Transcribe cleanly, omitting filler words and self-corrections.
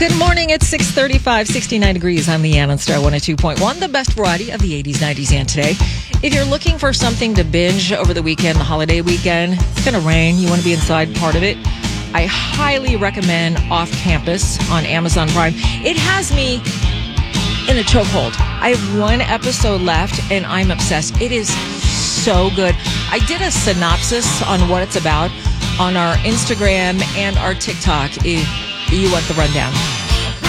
Good morning. It's 6:35, 69 degrees. I'm Leanne on Star 102.1, the best variety of the 80s, 90s, and today. If you're looking for something to binge over the weekend, the holiday weekend, it's going to rain. You want to be inside part of it. I highly recommend Off Campus on Amazon Prime. It has me in a chokehold. I have one episode left, and I'm obsessed. It is so good. I did a synopsis on what it's about on our Instagram and our TikTok if you want the rundown.